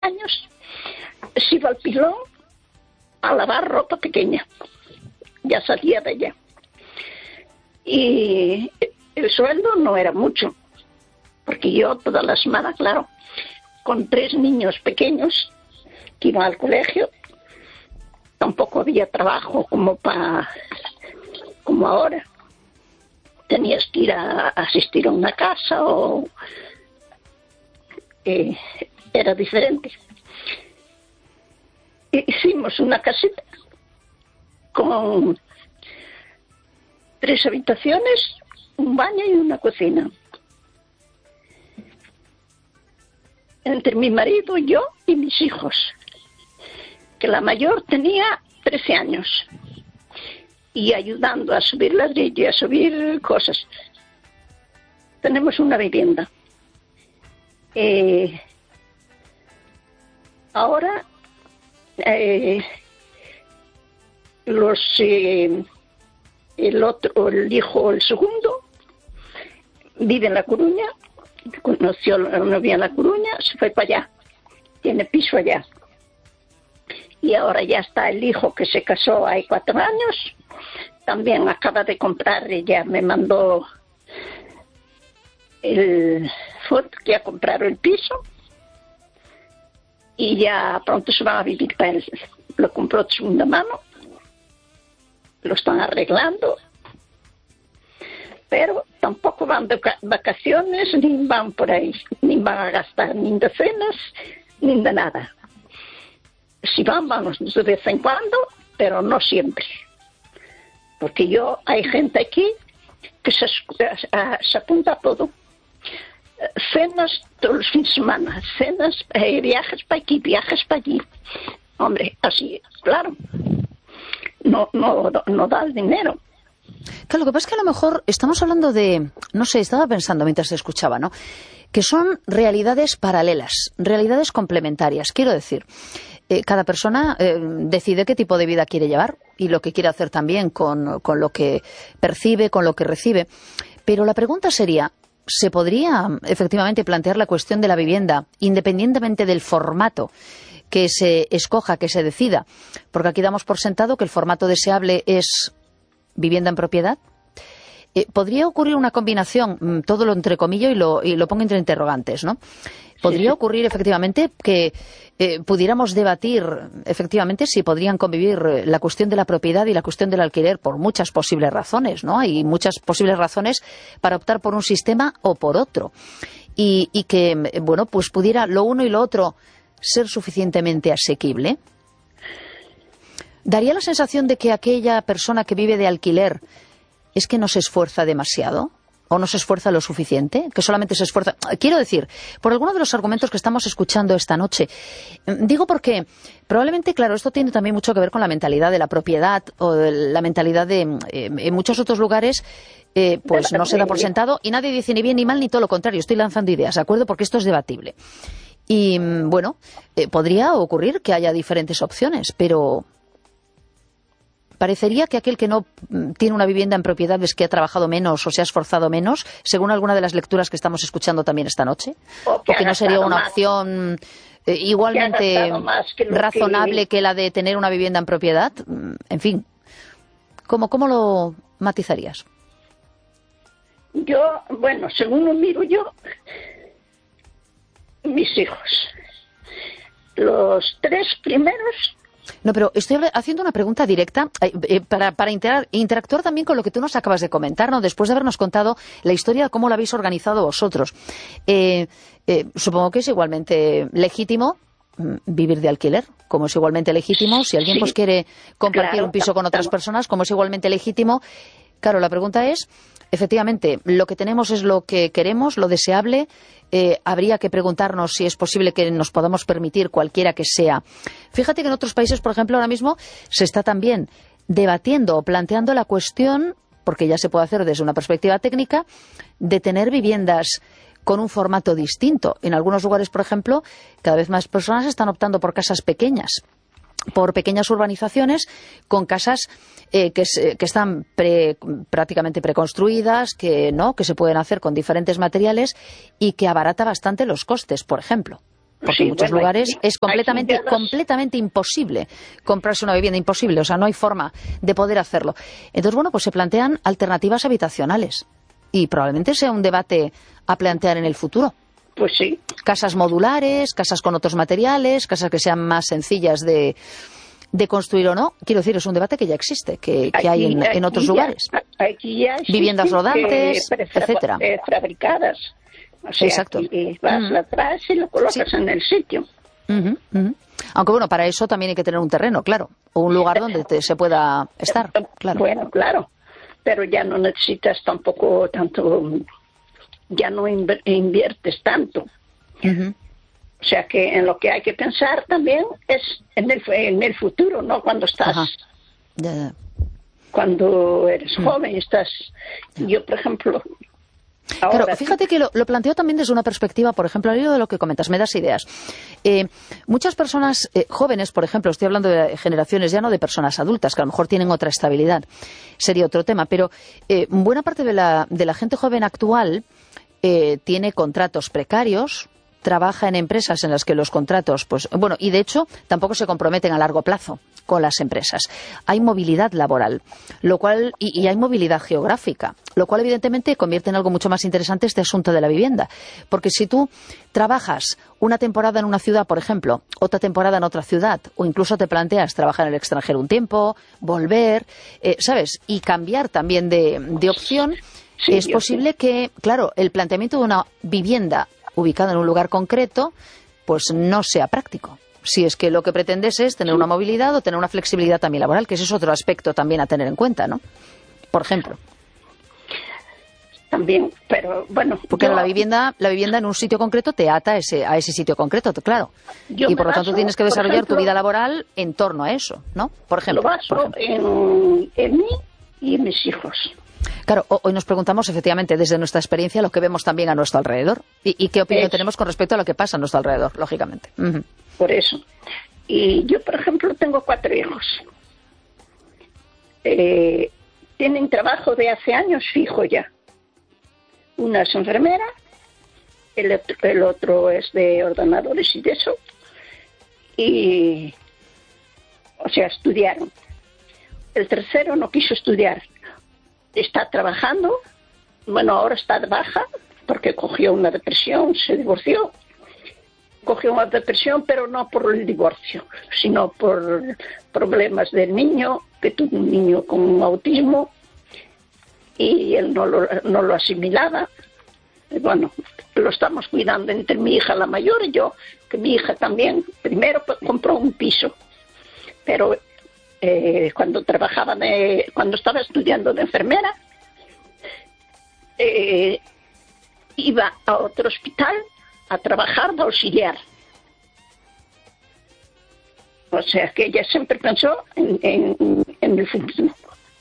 años, se iba al pilón a lavar ropa pequeña. Ya salía de allá. Y el sueldo no era mucho, porque yo toda la semana, claro, con 3 niños pequeños que iban al colegio, tampoco había trabajo como ahora. Tenías que ir a asistir a una casa o era diferente. Hicimos una casita con 3 habitaciones, un baño y una cocina. Entre mi marido, yo y mis hijos, que la mayor tenía 13 años, y ayudando a subir ladrillo y a subir cosas. Tenemos una vivienda. Ahora el segundo, vive en La Coruña, conoció a la novia en La Coruña, se fue para allá, tiene piso allá. Y ahora ya está el hijo que se casó hace 4 años, también acaba de comprar, ella me mandó el foto que ha comprado el piso y ya pronto se van a vivir para él. Lo compró de segunda mano, lo están arreglando, pero tampoco van de vacaciones ni van por ahí, ni van a gastar ni de cenas ni de nada. Si vamos de vez en cuando, pero no siempre. Porque hay gente aquí que se apunta a todo. Cenas todos los fines de semana, cenas, viajes para aquí, viajes para allí. Hombre, así, claro, no da el dinero. Claro, lo que pasa es que a lo mejor estamos hablando de, no sé, estaba pensando mientras te escuchaba, ¿no? Que son realidades paralelas, realidades complementarias. Quiero decir, cada persona decide qué tipo de vida quiere llevar y lo que quiere hacer también con lo que percibe, con lo que recibe. Pero la pregunta sería, ¿se podría efectivamente plantear la cuestión de la vivienda independientemente del formato que se escoja, que se decida? Porque aquí damos por sentado que el formato deseable es vivienda en propiedad. ¿Podría ocurrir una combinación, todo lo entrecomillo y lo pongo entre interrogantes, ¿no? ¿Podría ocurrir efectivamente que pudiéramos debatir efectivamente si podrían convivir la cuestión de la propiedad y la cuestión del alquiler por muchas posibles razones, ¿no? Hay muchas posibles razones para optar por un sistema o por otro. Y que, bueno, pues pudiera lo uno y lo otro ser suficientemente asequible. ¿Daría la sensación de que aquella persona que vive de alquiler es que no se esfuerza demasiado? ¿O no se esfuerza lo suficiente? ¿Que solamente se esfuerza? Quiero decir, por alguno de los argumentos que estamos escuchando esta noche, digo porque probablemente, claro, esto tiene también mucho que ver con la mentalidad de la propiedad o de la mentalidad de, en muchos otros lugares, pues no se da por sentado y nadie dice ni bien ni mal ni todo lo contrario. Estoy lanzando ideas, ¿de acuerdo? Porque esto es debatible. Y, bueno, podría ocurrir que haya diferentes opciones, pero parecería que aquel que no tiene una vivienda en propiedad es que ha trabajado menos o se ha esforzado menos, según alguna de las lecturas que estamos escuchando también esta noche. O que no sería una opción igualmente razonable que la de tener una vivienda en propiedad. En fin, ¿cómo lo matizarías? Yo, bueno, según lo miro yo, mis hijos, los 3 primeros. No, pero estoy haciendo una pregunta directa para interactuar también con lo que tú nos acabas de comentar, ¿no? Después de habernos contado la historia de cómo lo habéis organizado vosotros. Supongo que es igualmente legítimo vivir de alquiler, como es igualmente legítimo si alguien pues quiere compartir un piso con otras personas, como es igualmente legítimo. Claro, la pregunta es, efectivamente, lo que tenemos es lo que queremos, lo deseable. Habría que preguntarnos si es posible que nos podamos permitir cualquiera que sea. Fíjate que en otros países, por ejemplo, ahora mismo se está también debatiendo o planteando la cuestión, porque ya se puede hacer desde una perspectiva técnica, de tener viviendas con un formato distinto. En algunos lugares, por ejemplo, cada vez más personas están optando por casas pequeñas, por pequeñas urbanizaciones con casas que están prácticamente preconstruidas, que se pueden hacer con diferentes materiales y que abarata bastante los costes, por ejemplo. Porque Sí, en muchos bueno, lugares es aquí ya completamente imposible comprarse una vivienda, imposible, o sea, no hay forma de poder hacerlo. Entonces, bueno, pues se plantean alternativas habitacionales y probablemente sea un debate a plantear en el futuro. Pues sí. Casas modulares, casas con otros materiales, casas que sean más sencillas de construir o no. Quiero decir, es un debate que ya existe, que hay en otros lugares. Aquí ya Viviendas rodantes, etcétera. Fabricadas. O sea, Exacto. y vas, la traes y lo colocas en el sitio. Aunque bueno, para eso también hay que tener un terreno, claro, o un lugar donde se pueda estar, claro. Bueno, claro, pero ya no necesitas tampoco tanto, ya no inviertes tanto. O sea que en lo que hay que pensar también es en el futuro, no cuando estás, Ya. cuando eres joven, estás. Yo, por ejemplo. Claro, fíjate que lo planteo también desde una perspectiva, por ejemplo, al hilo de lo que comentas, me das ideas. Muchas personas jóvenes, por ejemplo, estoy hablando de generaciones ya no de personas adultas, que a lo mejor tienen otra estabilidad, sería otro tema, pero buena parte de la gente joven actual tiene contratos precarios, trabaja en empresas en las que los contratos, pues bueno, y de hecho tampoco se comprometen a largo plazo con las empresas. Hay movilidad laboral, lo cual y hay movilidad geográfica, lo cual evidentemente convierte en algo mucho más interesante este asunto de la vivienda, porque si tú trabajas una temporada en una ciudad, por ejemplo, otra temporada en otra ciudad, o incluso te planteas trabajar en el extranjero un tiempo, volver, ¿sabes? Y cambiar también de opción, sí, es posible que, claro, el planteamiento de una vivienda ubicada en un lugar concreto, pues no sea práctico. Si es que lo que pretendes es tener una movilidad o tener una flexibilidad también laboral, que ese es otro aspecto también a tener en cuenta, ¿no? Por ejemplo. También, pero bueno. Porque la vivienda en un sitio concreto te ata a ese sitio concreto, claro. Y por lo tanto tienes que desarrollar tu vida laboral en torno a eso, ¿no? Por ejemplo. Lo baso en mí y en mis hijos. Claro, hoy nos preguntamos efectivamente desde nuestra experiencia lo que vemos también a nuestro alrededor y qué opinión tenemos con respecto a lo que pasa a nuestro alrededor, lógicamente. Por eso. Y yo, por ejemplo, tengo 4 hijos. Tienen trabajo de hace años fijo ya. Una es enfermera, el otro es de ordenadores y de eso. Y, o sea, estudiaron. El tercero no quiso estudiar. Está trabajando, bueno, ahora está de baja porque cogió una depresión, se divorció. Cogió una depresión, pero no por el divorcio, sino por problemas del niño, que tuvo un niño con autismo y él no lo asimilaba. Y bueno, lo estamos cuidando entre mi hija la mayor y yo, que mi hija también primero compró un piso, pero cuando estaba estudiando de enfermera, iba a otro hospital a trabajar de auxiliar. O sea que ella siempre pensó en el futuro.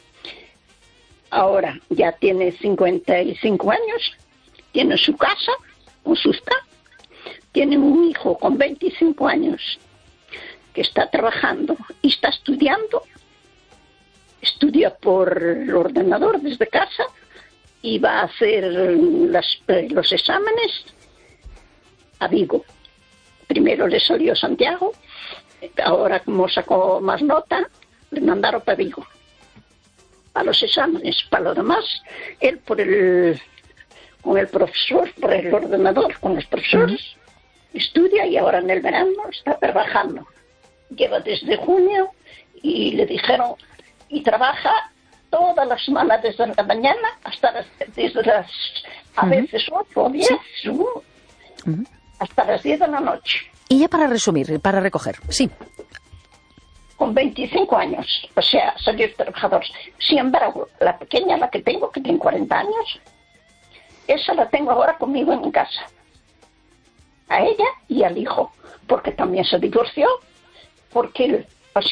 Ahora ya tiene 55 años, tiene su casa, con su staff, tiene un hijo con 25 años que está trabajando y está estudiando. Estudia por el ordenador desde casa y va a hacer los exámenes a Vigo. Primero le salió Santiago, ahora como sacó más nota, le mandaron para Vigo. Para los exámenes, para lo demás, él con el profesor, por el ordenador, con los profesores, estudia y ahora en el verano está trabajando. Lleva desde junio y le dijeron, y trabaja todas las semanas desde la mañana hasta desde las, a veces 8 o 10, hasta las 10 de la noche. Y ya para resumir, para recoger, sí. Con 25 años, o sea, salir trabajador. Sin embargo, la pequeña, la que tengo, que tiene 40 años, esa la tengo ahora conmigo en mi casa. A ella y al hijo, porque también se divorció, porque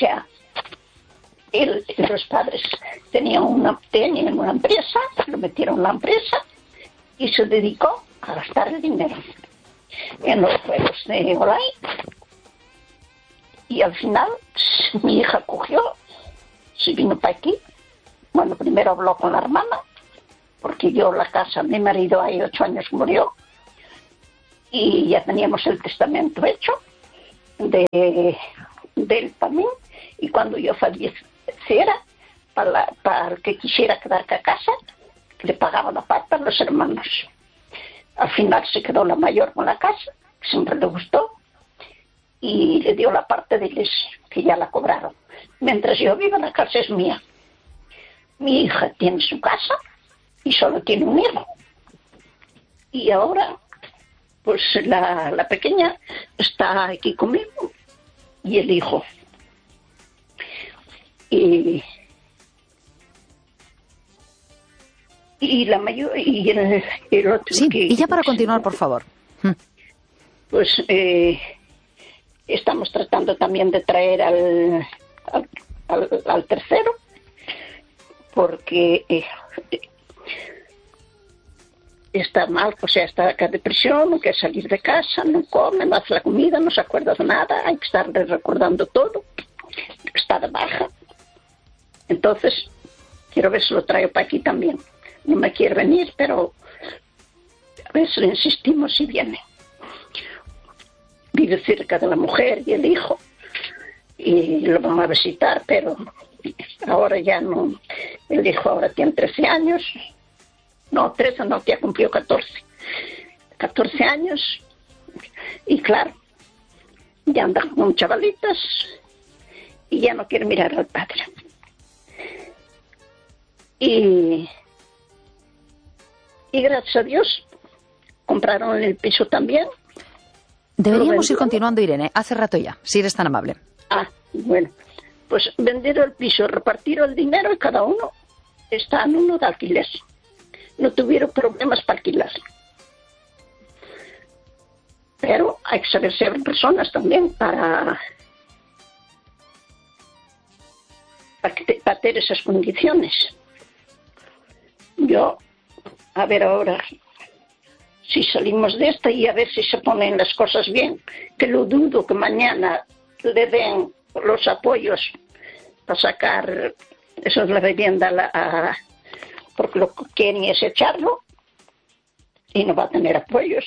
los padres tenían una empresa, lo metieron en la empresa y se dedicó a gastar el dinero en los juegos de online. Y al final mi hija cogió, se vino para aquí. Bueno, primero habló con la hermana, porque yo la casa, mi marido hay 8 años murió. y ya teníamos el testamento hecho de él para mí, y cuando yo falleciera, para el que quisiera quedar a casa, le pagaba la parte a los hermanos. Al final se quedó la mayor con la casa, que siempre le gustó, y le dio la parte de ellos, que ya la cobraron. Mientras yo viva, la casa es mía. Mi hija tiene su casa y solo tiene un hijo. Y ahora, pues la pequeña está aquí conmigo y el hijo. Y la mayor y el otro. Sí, y ya para continuar, por favor. Pues estamos tratando también de traer al tercero, porque está mal, o sea, está acá de prisión, no quiere salir de casa, no come, no hace la comida, no se acuerda de nada, hay que estarle recordando todo, está de baja. Entonces, quiero ver si lo traigo para aquí también. No me quiere venir, pero a veces le insistimos y viene. Vive cerca de la mujer y el hijo, y lo vamos a visitar, pero ahora ya no. El hijo ahora tiene 13 años. No, 13 no, ya cumplió 14. 14 años. Y claro, ya anda con chavalitas y ya no quiere mirar al padre. Y gracias a Dios compraron el piso también. Deberíamos ir continuando, Irene. Hace rato ya, si eres tan amable. Bueno, pues vender el piso, repartir el dinero y cada uno está en uno de alquiler. No tuvieron problemas para alquilar. Pero hay que saber ser personas también para tener esas condiciones. Yo, a ver ahora si salimos de esta y a ver si se ponen las cosas bien, que lo dudo que mañana le den los apoyos para sacar eso de la vivienda porque lo que quieren es echarlo y no va a tener apoyos.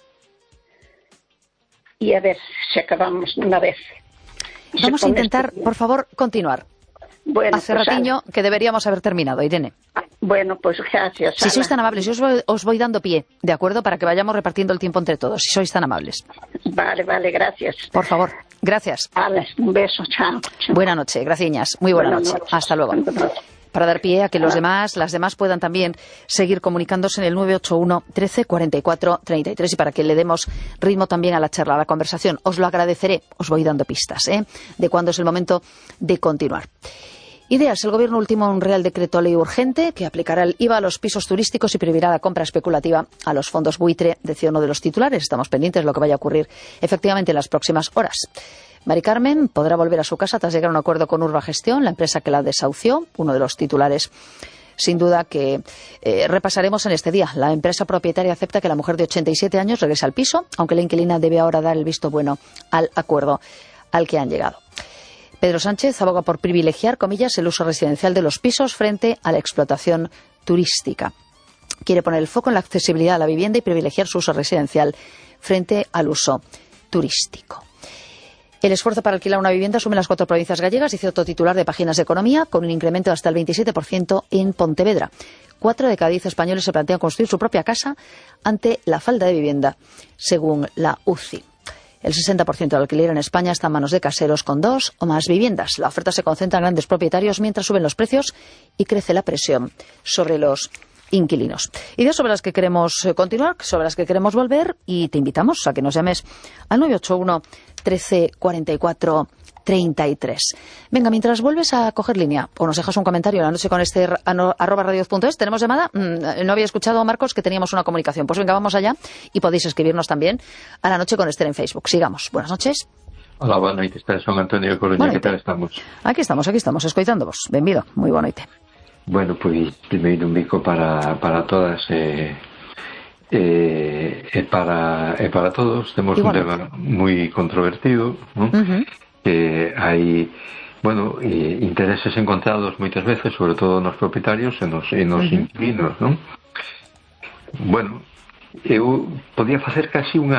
Y a ver si acabamos de una vez. Vamos a intentar, por favor, continuar. Bueno, hace ratiño que deberíamos haber terminado, Irene. Bueno, pues gracias. Si sois tan amables, yo os voy dando pie, ¿de acuerdo? Para que vayamos repartiendo el tiempo entre todos, si sois tan amables. Vale, gracias. Por favor, gracias. Vale, un beso, chao. Buena noche, gracias. Muy buena noche. Hasta luego. Para dar pie a que las demás puedan también seguir comunicándose en el 981 13 44 33 y para que le demos ritmo también a la charla, a la conversación. Os lo agradeceré, os voy dando pistas de cuándo es el momento de continuar. Ideas. El Gobierno ultima un Real Decreto Ley urgente que aplicará el IVA a los pisos turísticos y prohibirá la compra especulativa a los fondos buitre, decía uno de los titulares. Estamos pendientes de lo que vaya a ocurrir efectivamente en las próximas horas. Mari Carmen podrá volver a su casa tras llegar a un acuerdo con Urbagestión, la empresa que la desahució, uno de los titulares sin duda que repasaremos en este día. La empresa propietaria acepta que la mujer de 87 años regrese al piso, aunque la inquilina debe ahora dar el visto bueno al acuerdo al que han llegado. Pedro Sánchez aboga por privilegiar, comillas, el uso residencial de los pisos frente a la explotación turística. Quiere poner el foco en la accesibilidad a la vivienda y privilegiar su uso residencial frente al uso turístico. El esfuerzo para alquilar una vivienda asume las 4 provincias gallegas, dice otro titular de Páginas de Economía, con un incremento de hasta el 27% en Pontevedra. 4 de cada 10 españoles se plantean construir su propia casa ante la falta de vivienda, según la UCI. El 60% del alquiler en España está en manos de caseros con 2 o más viviendas. La oferta se concentra en grandes propietarios mientras suben los precios y crece la presión sobre los inquilinos. Ideas sobre las que queremos continuar, sobre las que queremos volver, y te invitamos a que nos llames al 981 13 44 33. Venga, mientras vuelves a coger línea o nos dejas un comentario en la noche con @radioz.es. ¿Tenemos llamada? No había escuchado, Marcos, que teníamos una comunicación. Pues venga, vamos allá y podéis escribirnos también a la noche con Esther en Facebook. Sigamos. Buenas noches. Hola, boa noite, Esther, son Antonio Coruña, que tal estamos? Aquí estamos, escoitándovos. Benvido, moi boa noite. Bueno, pois, primeiro un bico para todas e para todos. Temos un tema moi controvertido, ¿no? Que hai, bueno, intereses encontrados moitas veces, sobre todo nos propietarios e nos inquilinos, ¿no? Bueno, eu podía facer casi un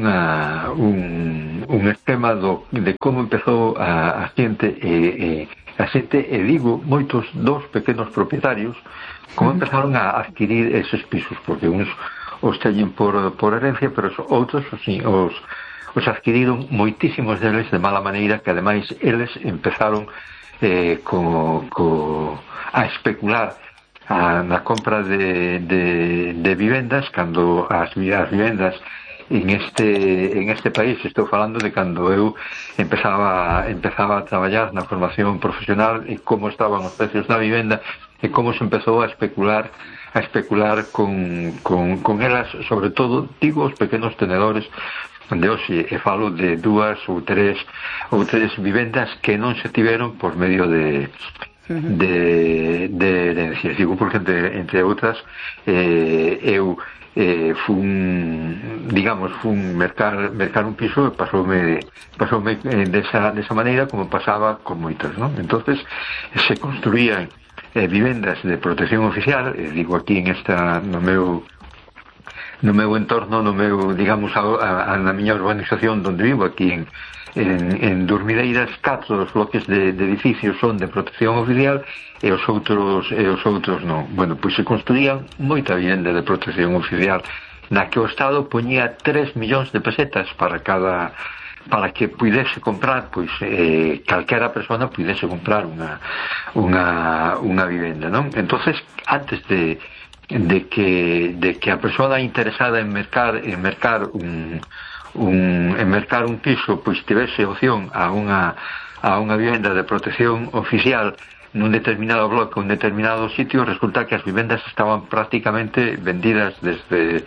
esquema de como empezou a xente e digo moitos dos pequenos propietarios como empezaron a adquirir eses pisos, porque uns os teñen por herencia, pero outros os adquiriron moitísimos deles de mala maneira, que ademais eles empezaron a especular na compra de vivendas, cando as vivendas en este país, estou falando de cando eu empezaba a traballar na formación profesional e como estaban os precios da vivenda e como se empezou a especular con elas, sobre todo, digo, os pequenos tenedores de hoxe, e falo de 2 ou 3 vivendas que non se tiveron por medio de herencias. Digo porque entre outras eu fun mercar un piso e pasoume desa maneira como pasaba con moitas, non? Entonces se construían vivendas de protección oficial, digo aquí no meu entorno, digamos, na miña urbanización onde vivo, aquí en Durmideiras, 4 dos bloques de edificios son de protección oficial e os outros non. Bueno, pois se construían moita vivenda de protección oficial na que o Estado poñía 3 millóns de pesetas para que puidese comprar, pois calquera persona puidese comprar unha vivenda, non? Entonces, antes de que a persona interesada en mercar un piso pois tivese opción a unha vivenda de protección oficial nun determinado bloque, un determinado sitio, resulta que as vivendas estaban prácticamente vendidas desde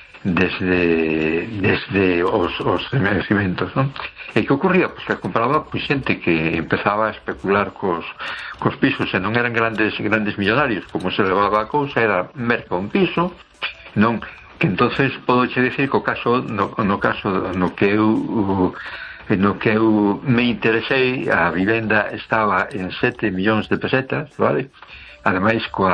os cimientos, non? E que ocurría? Pois que compraba xente que empezaba a especular cos pisos, e non eran grandes millonarios. Como se levaba a cousa era merca un piso, non? Que entonces podo che dicir que no que eu me interesei, a vivenda estaba en 7 millóns de pesetas, vale? Ademais co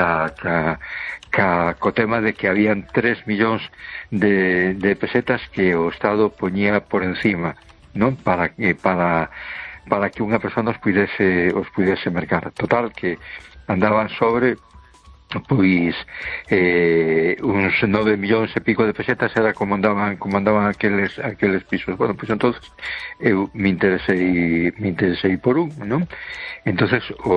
tema de que habían 3 millóns de pesetas que o Estado poñía por encima, non? Para que unha persona os puidese mercar. Total, que andaban sobre pois uns 9 millóns e pico de pesetas era como andaban aqueles pisos. Bueno, pois entonces eu me interesei por un, non? Entonces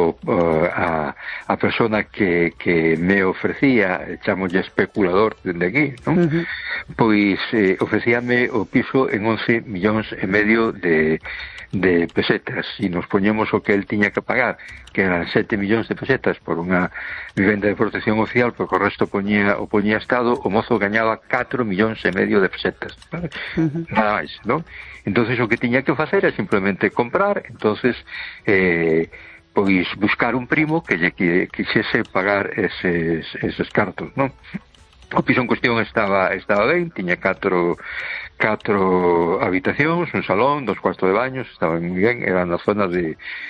a persona que me ofrecía, chamolle especulador dende aquí, non? Pois ofrecíame o piso en 11 millóns e medio de pesetas. Si nos poñemos o que el tiña que pagar, que eran 7 millóns de pesetas por unha vivenda de protección oficial, porque o resto o poñía Estado, o mozo gañaba 4 millóns e medio de pesetas, ¿vale? Nada máis, non? Entonces o que tiña que facer é simplemente comprar, entonces pois buscar un primo que lle quixese pagar eses cartos, non? O piso en cuestión estaba ben, tiña 4 habitacións, un salón, 2 cuartos de baños, estaba moi ben, era na zona de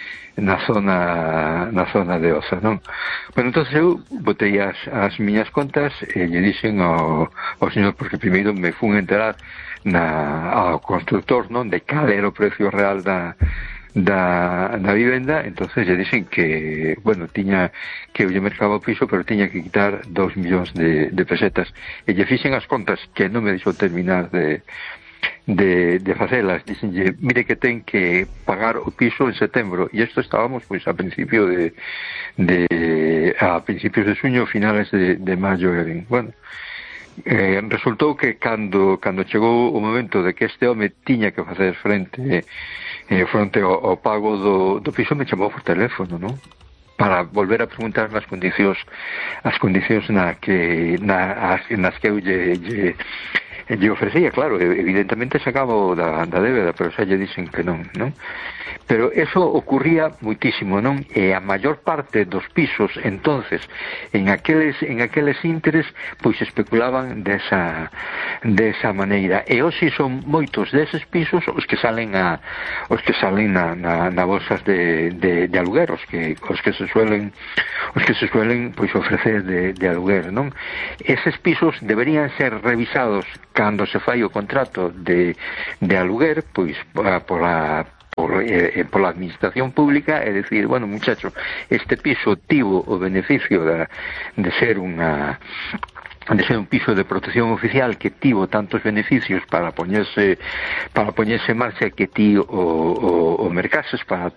Oza, non? Bueno, entonces eu botei as miñas contas e lle dixen ao señor, porque primeiro me fun enterar ao constructor, non? De cal era o precio real da vivenda. Entonces lle dixen que, bueno, tiña que eu lle mercaba o piso, pero tiña que quitar 2 millóns de pesetas, e lle fixen as contas, que non me deixou terminar de facelas. Dixenlle, mire que ten que pagar o piso en setembro, e isto estábamos pois a principios de xuño, finales de maio. Bueno, resultou que cando chegou o momento de que este home tiña que facer frente ao pago do piso, me chamou por teléfono, non? Para volver a preguntar as condicións nas que eu lle ofrecía, claro, evidentemente sacaba da débeda, pero xa lle dicen que non, non? Pero eso ocurría muitísimo, non? E a maior parte dos pisos, entonces, en aqueles ínteres, pois especulaban desa maneira. E hoxe son moitos deses pisos os que salen na bolsas de aluguer, os que se suelen pois ofrecer de aluguer, non? Eses pisos deberían ser revisados cando se fai o contrato de aluguer, pois pola administración pública, é dicir, bueno, muchacho, este piso tivo o beneficio de ser un piso de protección oficial que tivo tantos beneficios para poñerse en marcha, que ti o mercases para a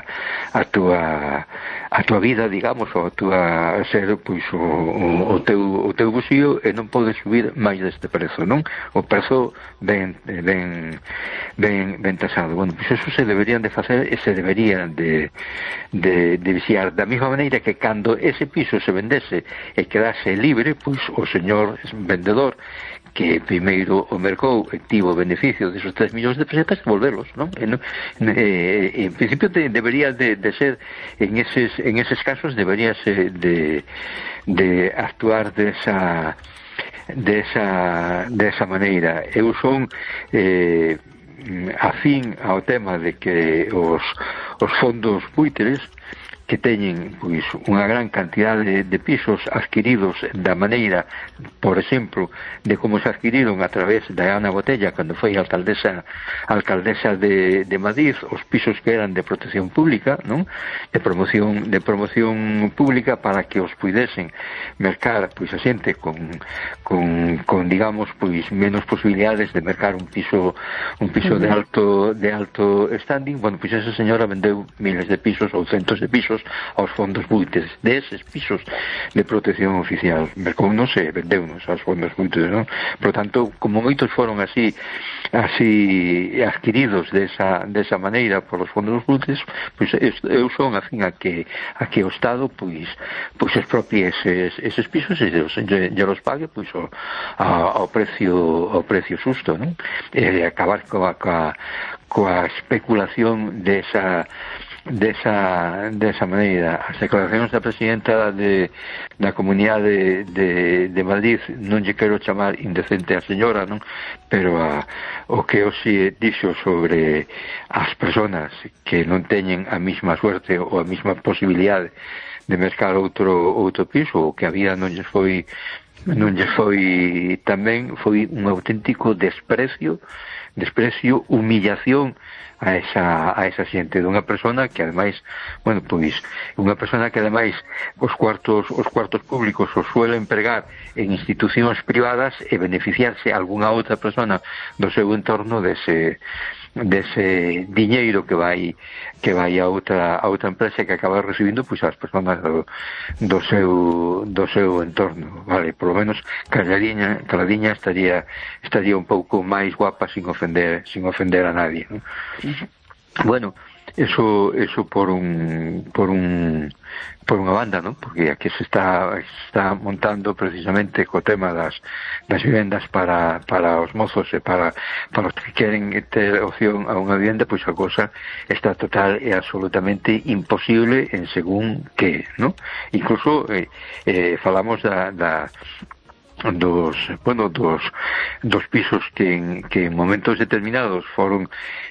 túa vida, digamos, ou a túa ser, pois, o teu bolsillo, e non podes subir máis deste prezo, non? O prezo ben tasado. Bueno, pois eso se deberían de facer e se deberían de vixiar, da mesma maneira que cando ese piso se vendese e quedase libre, pois o señor vendedor que primeiro o mercou e tivo o beneficio desos 3 millóns de pesetas, devolverlos, non? En principio debería de ser, en eses casos deberíase de actuar desa maneira. Eu son afín ao tema de que os fondos buitres, que teñen, pois, unha gran cantidade de pisos adquiridos da maneira, por exemplo, de como se adquiriron a través da Ana Botella cando foi alcaldesa de Madrid, os pisos que eran de protección pública, non? De promoción pública, para que os puidesen mercar, pois, a xente con digamos, pois, menos posibilidades de mercar un piso de alto standing. Bueno, pois esa señora vendeu miles de pisos ou centos de pisos aos fondos buitres deses pisos de protección oficial. Mercou, non sei, vendeunos aos fondos buitres, non? Por tanto, como moitos foron así adquiridos desa maneira por os fondos buitres, pois eu son afín a que o Estado pois expropie eses pisos e los pague, pois, ao precio xusto, non? E acabar coa especulación desa maneira. As declaracións da presidenta da Comunidade de Madrid, non lle quero chamar indecente a señora, non? Pero o que hoxe dixo sobre as persoas que non teñen a mesma suerte ou a mesma posibilidade de mercar outro piso, o que a vida non lles foi tamén, foi un auténtico desprecio, humillación a esa xente, dunha persona que ademais, bueno, pois unha persona que ademais os cuartos públicos os suele empregar en institucións privadas e beneficiarse algunha outra persona do seu entorno dese diñeiro que vai a outra empresa que acaba recibindo, pois, as persoas do seu entorno, vale? Por lo menos Caladiña estaría un pouco máis guapa sin ofender a nadie, ¿no? Bueno, eso por unha banda, ¿no? Porque aquí se está montando precisamente co tema das vivendas para os mozos e para os que queren ter opción a unha vivenda, pois a cosa está total e absolutamente imposible en según que, ¿no? Incluso falamos dos pisos que en momentos determinados foron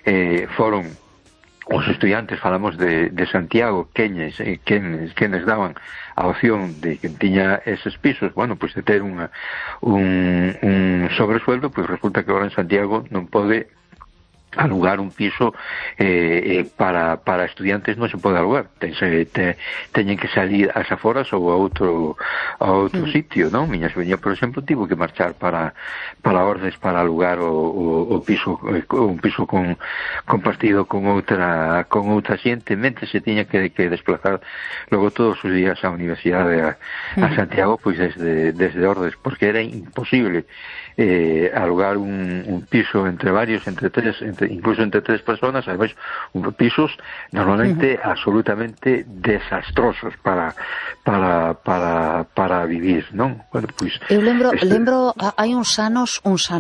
os estudiantes, falamos de Santiago, quenes daban a opción de quen tiña eses pisos, bueno, pois de ter un sobresueldo, pois resulta que agora en Santiago non pode alugar un piso para estudiantes, non se pode alugar, teñen que salir ás aforas ou a outro sitio, non? Miña sobriña, por exemplo, tivo que marchar para Ordes para alugar o piso, un piso compartido con outra xente, mentre se tiña que desplazar logo todos os días á universidade a Santiago, pois desde Ordes, porque era imposible alugar un piso entre varios, entre incluso entre 3 personas, además pisos normalmente absolutamente desastrosos para vivir, non? Bueno, pois eu lembro hai uns anos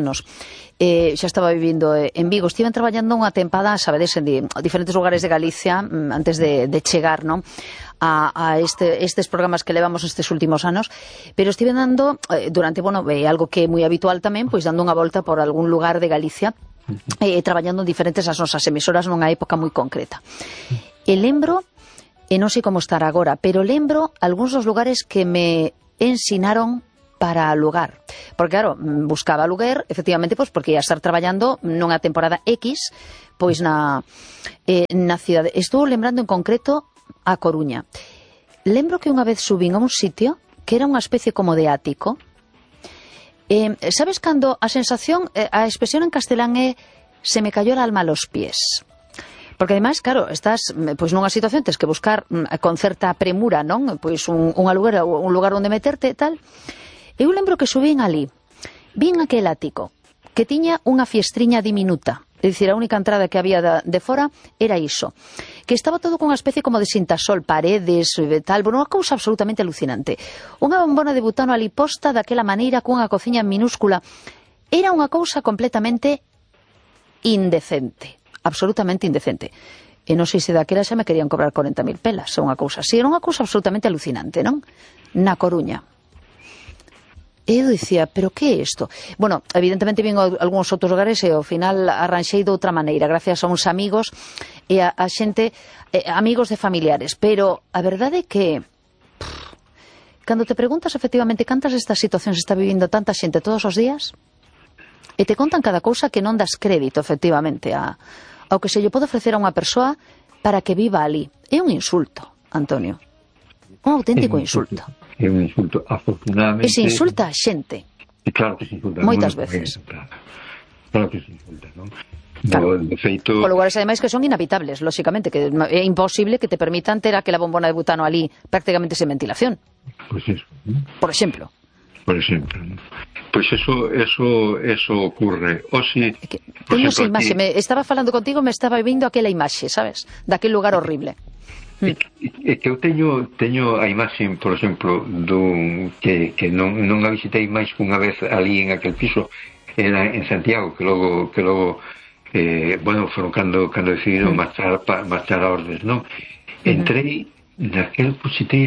xa estaba vivindo en Vigo, estiven traballando unha tempada, sabedes, en diferentes lugares de Galicia antes de chegar, non? A estes programas que levamos estes últimos anos, pero estive dando durante, algo que é moi habitual tamén, pois dando unha volta por algún lugar de Galicia, traballando en diferentes as nosas emisoras nunha época moi concreta. E lembro, e non sei como estar agora, pero lembro algúns dos lugares que me ensinaron para alugar. Porque, claro, buscaba aluguer, efectivamente, pois porque ia estar traballando nunha temporada X, pois na cidade. Estou lembrando en concreto a Coruña. Lembro que unha vez subín a un sitio que era unha especie como de ático. Sabes cando a sensación, a expresión en castelán é se me cayó el alma a los pies? Porque ademais, claro, estás pois nunha situación, tens que buscar con certa premura, non? Pois un lugar onde meterte e tal. Eu lembro que subín ali, vin aquel ático que tiña unha fiestriña diminuta. É dicir, a única entrada que había de fora era iso. Que estaba todo con unha especie como de cintasol, paredes, tal, unha cousa absolutamente alucinante. Unha bombona de butano ali posta daquela maneira, cunha cociña minúscula. Era unha cousa completamente indecente. Absolutamente indecente. E non sei se daquela xa me querían cobrar 40.000 pelas, ou unha cousa así. Era unha cousa absolutamente alucinante, non? Na Coruña. E eu dicía, pero que é isto? Bueno, evidentemente vin algúns outros lugares e ao final arranxei de outra maneira, gracias a uns amigos e a xente, amigos de familiares. Pero a verdade é que cando te preguntas efectivamente cantas destas situacións está vivindo tanta xente todos os días e te contan cada cousa que non das crédito efectivamente ao que se lle pode ofrecer a unha persoa para que viva ali. É un insulto, Antonio. Un auténtico insulto. É un insulto, afortunadamente. E se insulta a xente. Claro que se insulta. Moitas veces. Claro que se insulta, non? Claro. De feito... Con lugares, ademais, que son inhabitables, lóxicamente, que é imposible que te permitan ter aquela bombona de butano ali prácticamente sen ventilación. Pois eso. Por exemplo. Por exemplo, ¿no? Pois eso ocurre. O si, teño esa imaxe, estaba falando contigo, me estaba vindo aquela imaxe, sabes? Daquel lugar horrible. É que eu teño a imaxe, por exemplo, que non a visitei máis unha vez ali en aquel piso, era en Santiago, que logo foron cando decidiron marchar a Ordes, non? Entrei naquel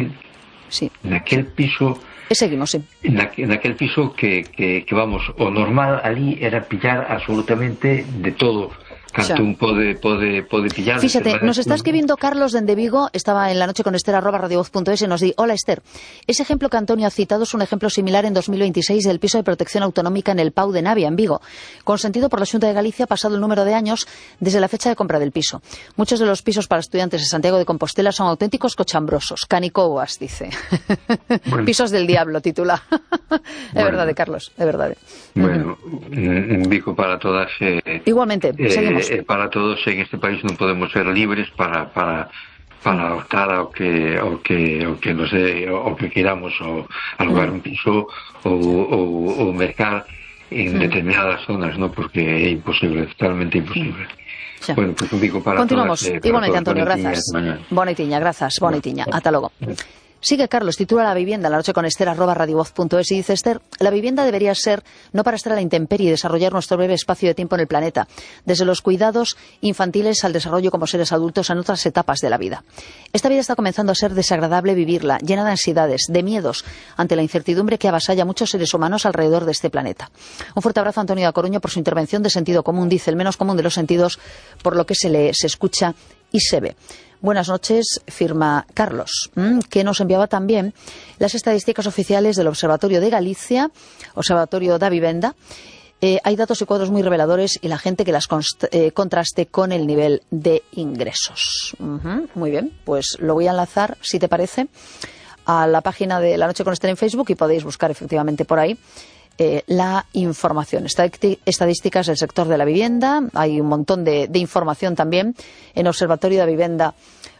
piso e seguimos, sí. Naquel piso que vamos, o normal ali era pillar absolutamente de todo. Canto un pode pillar. Fíxate, nos está escribindo Carlos dende Vigo, estaba en la noche con Ester@radiovoz.es e nos di, hola Ester, ese ejemplo que Antonio ha citado es un ejemplo similar en 2026 del piso de protección autonómica en el Pau de Navia, en Vigo, consentido por la Xunta de Galicia pasado el número de años desde la fecha de compra del piso. Muchos de los pisos para estudiantes de Santiago de Compostela son auténticos cochambrosos, canicouas, dice. Bueno. Pisos del diablo, titula. É verdade, Carlos, é verdade. Bueno, un bico para todas. Igualmente, seguimos. Para todos en este país non podemos ser libres para optar ao que non sei, ao que queramos, ou alugar un piso ou mercar en determinadas zonas, ¿no? Porque é imposible, totalmente imposible. Xa. Bueno, pues un bico para continuamos. Todas. Igualmente, Antonio, grazas. Boneitiña, grazas, boneitiña. Ata logo. Sigue Carlos, titula La vivienda, la noche con Ester@radiovoz.es y dice, Ester, la vivienda debería ser no para estar a la intemperie y desarrollar nuestro breve espacio de tiempo en el planeta, desde los cuidados infantiles al desarrollo como seres adultos en otras etapas de la vida. Esta vida está comenzando a ser desagradable vivirla, llena de ansiedades, de miedos, ante la incertidumbre que avasalla a muchos seres humanos alrededor de este planeta. Un fuerte abrazo a Antonio da Coruña por su intervención de sentido común, dice, el menos común de los sentidos, por lo que se escucha y se ve. Buenas noches, firma Carlos, que nos enviaba también las estadísticas oficiales del Observatorio de Galicia, Observatorio da Vivenda. Hay datos y cuadros muy reveladores y la gente que las contraste con el nivel de ingresos. Muy bien, pues lo voy a enlazar, si te parece, a la página de La Noche con Ester en Facebook y podéis buscar efectivamente por ahí la información. Estadísticas del sector de la vivienda, hay un montón de información también en observatoriodavivenda.es.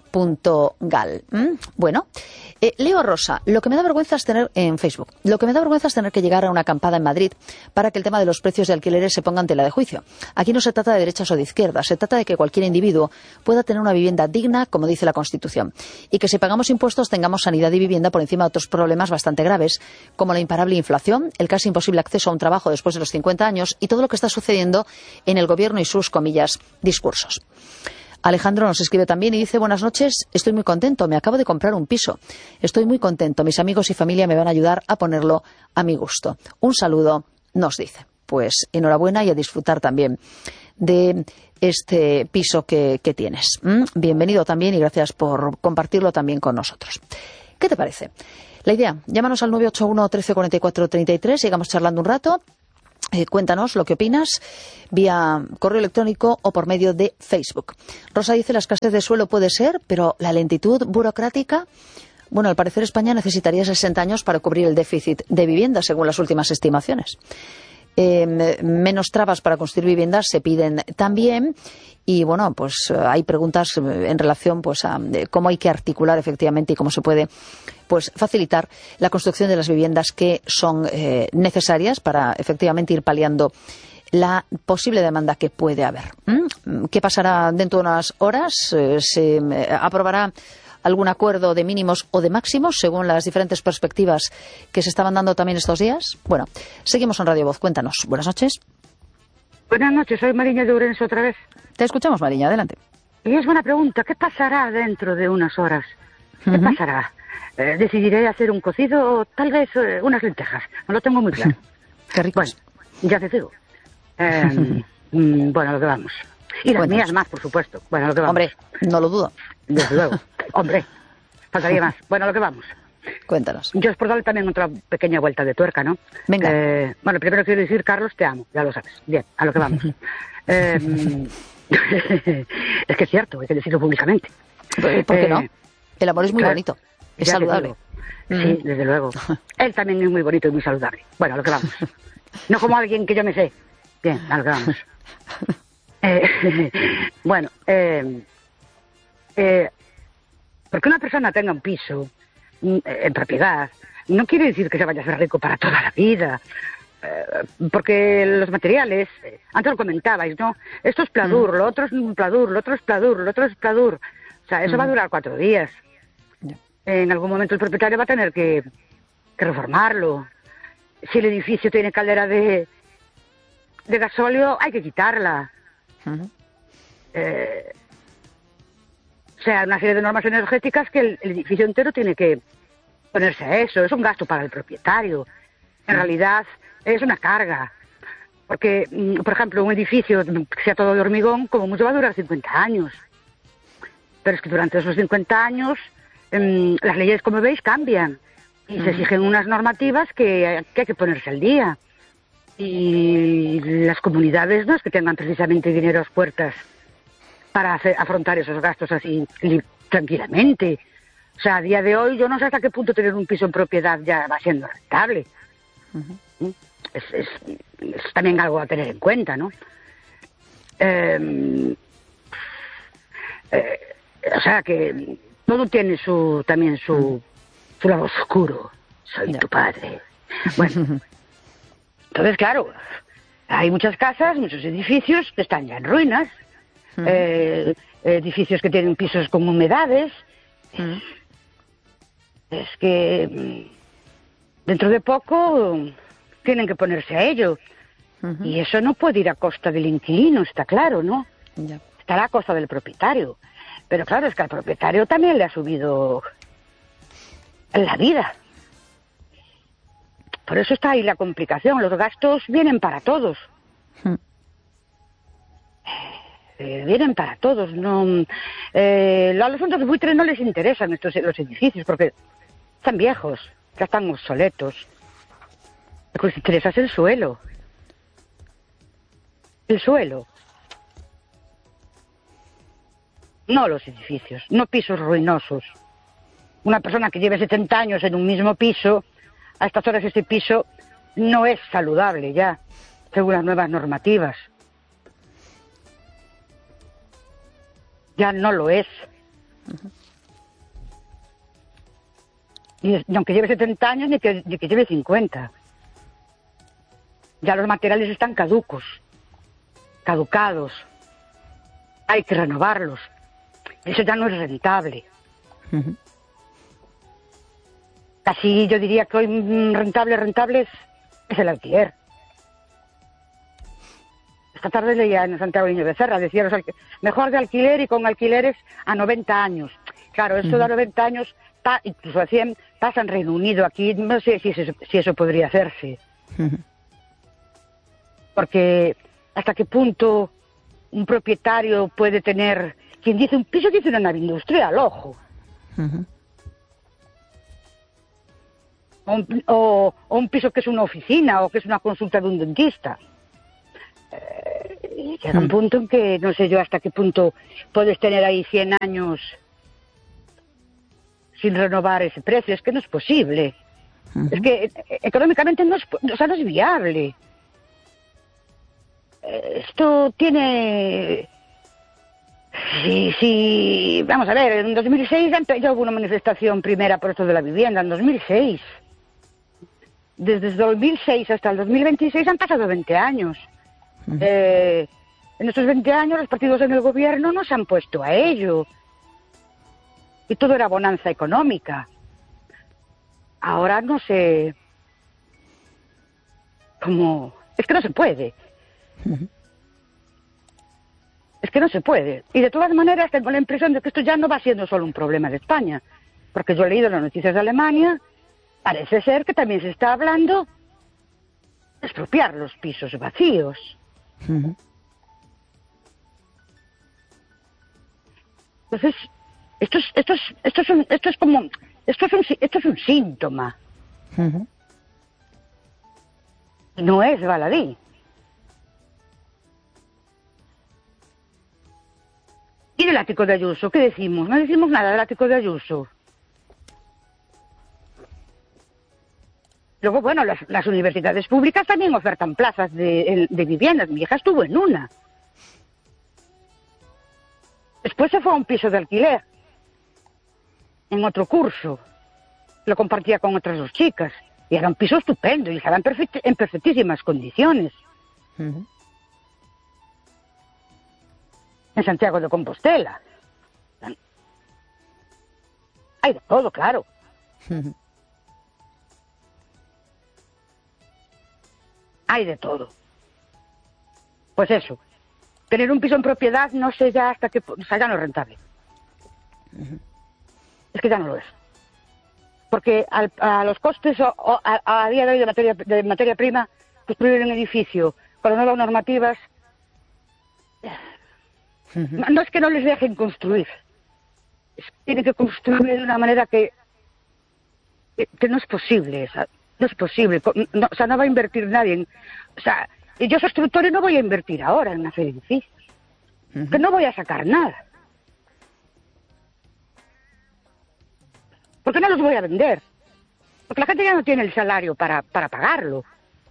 .gal. Bueno, Leo Rosa, lo que me da vergüenza es tener en Facebook, lo que me da vergüenza es tener que llegar a una acampada en Madrid para que el tema de los precios de alquileres se ponga en tela de juicio. Aquí no se trata de derechas o de izquierdas, se trata de que cualquier individuo pueda tener una vivienda digna, como dice la Constitución, y que si pagamos impuestos tengamos sanidad y vivienda por encima de otros problemas bastante graves, como la imparable inflación, el casi imposible acceso a un trabajo después de los 50 años y todo lo que está sucediendo en el gobierno y sus, comillas, discursos. Alejandro nos escribe también y dice: buenas noches, estoy muy contento, me acabo de comprar un piso. Estoy muy contento, mis amigos y familia me van a ayudar a ponerlo a mi gusto. Un saludo, nos dice. Pues enhorabuena y a disfrutar también de este piso que tienes. Bienvenido también y gracias por compartirlo también con nosotros. ¿Qué te parece? La idea, llámanos al 981 13 44 33, sigamos charlando un rato. Cuéntanos lo que opinas vía correo electrónico o por medio de Facebook. Rosa dice: la escasez de suelo puede ser, pero la lentitud burocrática. Bueno, al parecer España necesitaría 60 años para cubrir el déficit de vivienda, según las últimas estimaciones. Menos trabas para construir viviendas se piden también. Y bueno, pues hay preguntas en relación pues a cómo hay que articular efectivamente y cómo se puede pues facilitar la construcción de las viviendas que son necesarias para efectivamente ir paliando la posible demanda que puede haber. ¿Qué pasará dentro de unas horas? ¿Se aprobará algún acuerdo de mínimos o de máximos según las diferentes perspectivas que se estaban dando también estos días? Bueno, seguimos en Radio Voz. Cuéntanos. Buenas noches. Buenas noches, soy Mariña de Ourense otra vez. Te escuchamos, Mariña, adelante. Y es buena pregunta, ¿qué pasará dentro de unas horas? ¿Qué pasará? ¿Decidiré hacer un cocido o tal vez unas lentejas? No lo tengo muy claro. Qué rico. Bueno, ya te digo. Bueno, lo que vamos. Y las mías más, por supuesto. Bueno, lo que vamos. Hombre, no lo dudo. Desde luego. Hombre, faltaría más. Bueno, lo que vamos. Cuéntanos. Yo es por darle también otra pequeña vuelta de tuerca, ¿no? Venga. Bueno, primero quiero decir, Carlos, te amo, ya lo sabes. Bien, a lo que vamos. Es que es cierto, hay que decirlo públicamente. ¿Por qué no? El amor es muy bonito, es saludable. Sí, desde luego. Él también es muy bonito y muy saludable. Bueno, a lo que vamos. No como alguien que yo me sé. Bien, a lo que vamos. Bueno, porque una persona tenga un piso en propiedad no quiere decir que se vaya a ser rico para toda la vida, porque los materiales, antes lo comentabais, ¿no? Esto es pladur, lo otro es pladur, lo otro es pladur, lo otro es pladur. O sea, eso va a durar 4 días. En algún momento el propietario va a tener que reformarlo. Si el edificio tiene caldera de gasóleo, hay que quitarla. O sea, una serie de normas energéticas que el edificio entero tiene que ponerse a eso. Es un gasto para el propietario. En realidad es una carga. Porque, por ejemplo, un edificio que sea todo de hormigón, como mucho va a durar 50 años. Pero es que durante esos 50 años las leyes, como veis, cambian. Y se exigen unas normativas que hay que ponerse al día. Y las comunidades no es que tengan precisamente dinero a las puertas para afrontar esos gastos así tranquilamente. O sea, a día de hoy yo no sé hasta qué punto tener un piso en propiedad ya va siendo rentable. Es también algo a tener en cuenta, ¿no? O sea que todo tiene también su lado oscuro. Soy tu padre. Bueno, entonces claro, hay muchas casas, muchos edificios que están ya en ruinas. Edificios que tienen pisos con humedades. Es que dentro de poco tienen que ponerse a ello. Y eso no puede ir a costa del inquilino, está claro, ¿no? Estará a costa del propietario. Pero claro, es que al propietario también le ha subido la vida. Por eso está ahí la complicación. Los gastos vienen para todos. Vienen para todos. No, a los fondos de buitre no les interesan los edificios porque están viejos, ya están obsoletos. Lo que les interesa es el suelo. El suelo. No los edificios, no pisos ruinosos. Una persona que lleve 70 años en un mismo piso, a estas horas este piso no es saludable ya, según las nuevas normativas. Ya no lo es. Ni aunque lleve 70 años, ni que lleve 50. Ya los materiales están caducados. Hay que renovarlos. Eso ya no es rentable. Casi yo diría que hoy rentable es el alquiler. Esta tarde leía en Santiago Niño Becerra, decía mejor de alquiler y con alquileres a 90 años. Claro, esto de 90 años, incluso a 100, pasa en Reino Unido. Aquí no sé si eso podría hacerse. Porque hasta qué punto un propietario puede tener, quien dice un piso dice una nave industrial, ojo. O un piso que es una oficina o que es una consulta de un dentista. Llega un punto en que no sé yo hasta qué punto puedes tener ahí 100 años sin renovar ese precio. Es que no es posible. Es que económicamente no es viable. Esto tiene... Sí, vamos a ver, en 2006 ya hubo una manifestación primera por esto de la vivienda, en 2006. Desde 2006 hasta el 2026 han pasado 20 años. En estos 20 años los partidos en el gobierno no se han puesto a ello. Y todo era bonanza económica. Ahora no sé cómo... Es que no se puede. Es que no se puede. Y de todas maneras tengo la impresión de que esto ya no va siendo solo un problema de España. Porque yo he leído las noticias de Alemania, parece ser que también se está hablando de expropiar los pisos vacíos. Entonces, esto es un síntoma. No es baladí. ¿Y del ático de Ayuso? ¿Qué decimos? No decimos nada del ático de Ayuso. Luego, bueno, las universidades públicas también ofertan plazas de viviendas. Mi hija estuvo en una. Después se fue a un piso de alquiler, en otro curso. Lo compartía con otras dos chicas. Y era un piso estupendo y estaba en perfectísimas condiciones. En Santiago de Compostela. Hay de todo, claro. Hay de todo. Pues eso. Tener un piso en propiedad no sé ya hasta qué... O sea, ya no es rentable. Es que ya no lo es. Porque a los costes a día de hoy de materia prima, construir un edificio con las nuevas normativas... No es que no les dejen construir. Es que tienen que construir de una manera que no es posible. No es posible. No, o sea, no va a invertir nadie. O sea, yo soy constructor y no voy a invertir ahora en hacer edificios. Que no voy a sacar nada. Porque no los voy a vender. Porque la gente ya no tiene el salario para pagarlo.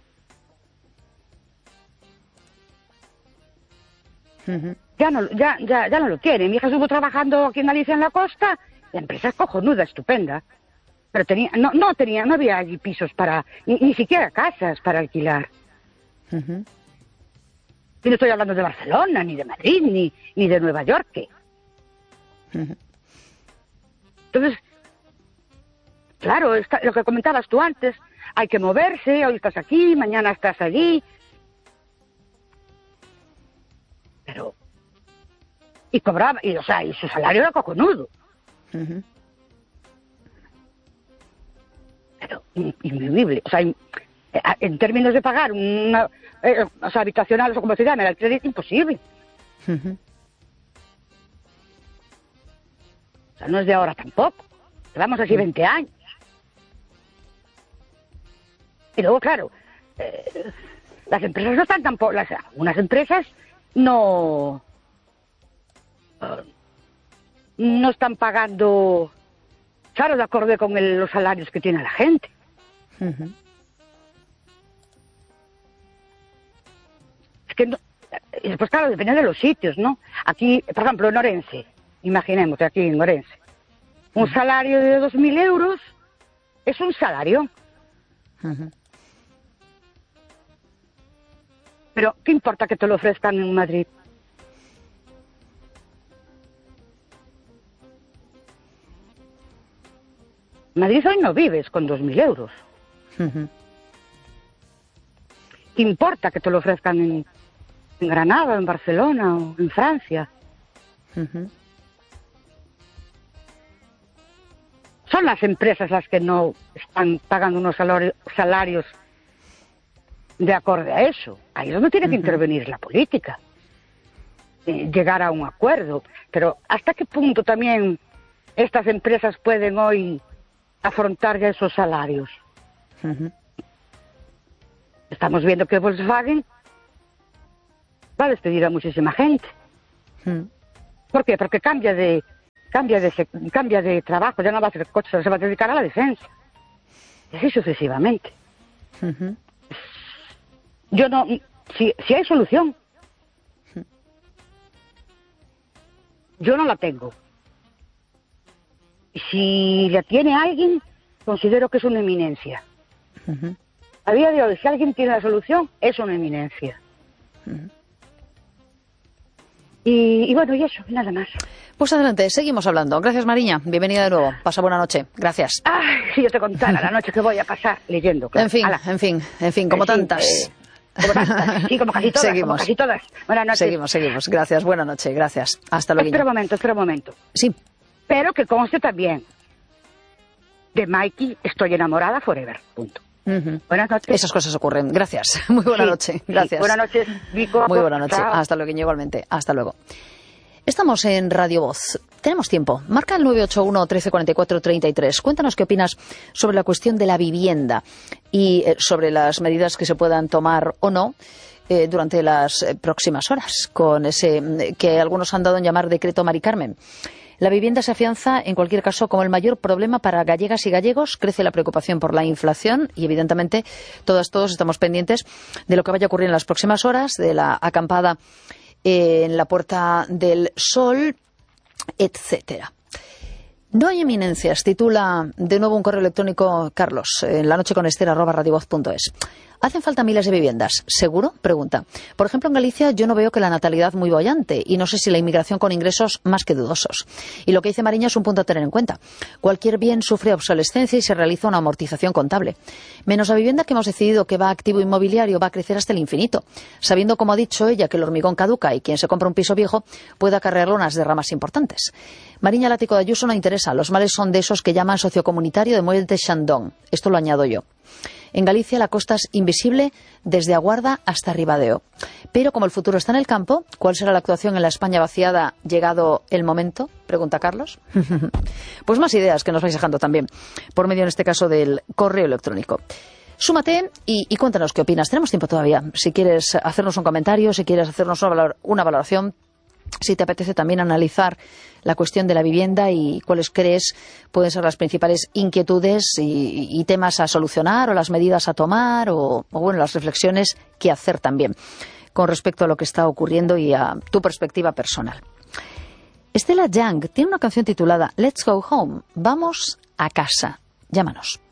Ya no lo tiene. Mi hija estuvo trabajando aquí en Galicia, en la costa. La empresa es cojonuda, estupenda. Pero no había allí pisos ni siquiera casas para alquilar. Y no estoy hablando de Barcelona, ni de Madrid, ni de Nueva York. Entonces, claro, lo que comentabas tú antes, hay que moverse, hoy estás aquí, mañana estás allí. Pero... Y cobraba, y su salario era cojonudo. Pero invivible. O sea, en términos de pagar una habitacional o como se llame, el alquiler es imposible. O sea, no es de ahora tampoco. Llevamos así 20 años. Y luego, claro, las empresas no están tampoco... Algunas empresas no están pagando, claro, de acuerdo con los salarios que tiene la gente. Es que, pues claro, depende de los sitios, ¿no? Aquí, por ejemplo, en Orense, imaginemos, aquí en Orense, un salario de 2.000 euros es un salario. Pero, ¿qué importa que te lo ofrezcan en Madrid? En Madrid hoy no vives con 2.000 euros. ¿Qué importa que te lo ofrezcan en Granada, en Barcelona o en Francia? Son las empresas las que no están pagando unos salarios de acorde a eso. Ahí es donde tiene que intervenir la política. Llegar a un acuerdo. Pero ¿hasta qué punto también estas empresas pueden hoy afrontar ya esos salarios? Estamos viendo que Volkswagen va a despedir a muchísima gente. ¿Por qué? Porque cambia de trabajo, ya no va a hacer coches, se va a dedicar a la defensa. Y así sucesivamente. Yo no... Si hay solución, yo no la tengo. Y si la tiene alguien, considero que es una eminencia. A día de hoy, si alguien tiene la solución, es una eminencia. Y bueno, y eso, nada más. Pues adelante, seguimos hablando. Gracias, Mariña. Bienvenida de nuevo. Pasa buena noche. Gracias. Ay, si yo te contara la noche que voy a pasar leyendo. Claro. En fin, como tantas. Sí, como casi todas. Seguimos. Como casi todas. Buenas noches. Seguimos. Gracias, buena noche. Gracias. Hasta luego. Espera un momento. Sí. Pero que conste también. De Mikey estoy enamorada forever. Punto. Buenas noches. Esas cosas ocurren. Gracias. Muy buena noche. Gracias. Buenas noches, Vico. Muy buena noche. Chao. Hasta luego, igualmente. Hasta luego. Estamos en Radio Voz. Tenemos tiempo. Marca el 981 1344 33. Cuéntanos qué opinas sobre la cuestión de la vivienda y sobre las medidas que se puedan tomar o no durante las próximas horas, con ese que algunos han dado en llamar decreto Mari Carmen. La vivienda se afianza, en cualquier caso, como el mayor problema para gallegas y gallegos. Crece la preocupación por la inflación y, evidentemente, todos estamos pendientes de lo que vaya a ocurrir en las próximas horas, de la acampada en la Puerta del Sol, etcétera. No hay eminencias, titula de nuevo un correo electrónico Carlos, en la noche con Esther@radiovoz.es. ¿Hacen falta miles de viviendas? ¿Seguro? Pregunta. Por ejemplo, en Galicia yo no veo que la natalidad muy boyante y no sé si la inmigración con ingresos más que dudosos. Y lo que dice Mariña es un punto a tener en cuenta. Cualquier bien sufre obsolescencia y se realiza una amortización contable. Menos la vivienda que hemos decidido que va a activo inmobiliario va a crecer hasta el infinito, sabiendo, como ha dicho ella, que el hormigón caduca y quien se compra un piso viejo puede acarrearle unas derramas importantes. Mariña Lático de Ayuso no interesa. Los males son de esos que llaman sociocomunitario de Muelle de Chandon. Esto lo añado yo. En Galicia la costa es invisible desde Aguarda hasta Ribadeo. Pero como el futuro está en el campo, ¿cuál será la actuación en la España vaciada llegado el momento? Pregunta Carlos. Pues más ideas que nos vais dejando también, por medio en este caso del correo electrónico. Súmate y cuéntanos qué opinas. Tenemos tiempo todavía. Si quieres hacernos un comentario, si quieres hacernos una valoración, si te apetece también analizar la cuestión de la vivienda y cuáles crees pueden ser las principales inquietudes y temas a solucionar o las medidas a tomar o bueno, las reflexiones que hacer también con respecto a lo que está ocurriendo y a tu perspectiva personal. Stella Young tiene una canción titulada Let's Go Home. Vamos a casa. Llámanos.